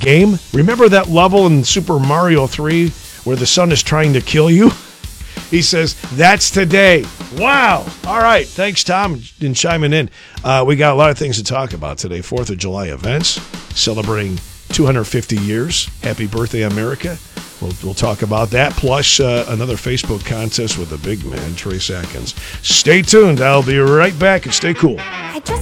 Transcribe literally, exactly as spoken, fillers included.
game. Remember that level in Super Mario three where the sun is trying to kill you? He says, that's today. Wow. All right. Thanks, Tom, in chiming in. Uh, we got a lot of things to talk about today. fourth of July events, celebrating two hundred fifty years. Happy birthday, America. We'll, we'll talk about that, plus uh, another Facebook contest with the big man, Trace Atkins. Stay tuned. I'll be right back, and stay cool. I just